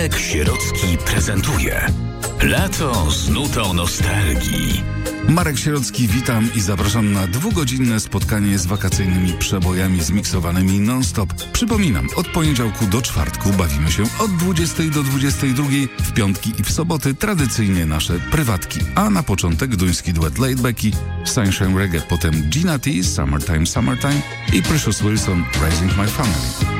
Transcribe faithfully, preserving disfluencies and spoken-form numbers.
Marek Sierocki prezentuje Lato z nutą nostalgii. Marek Sierocki, witam i zapraszam na dwugodzinne spotkanie z wakacyjnymi przebojami zmiksowanymi non-stop. Przypominam, od poniedziałku do czwartku bawimy się od dwudziestej do dwudziestej drugiej, w piątki i w soboty tradycyjnie nasze prywatki. A na początek duński duet Laidbacki, Sunshine Reggae, potem Gina T, Summertime, Summertime i Precious Wilson, Raising My Family.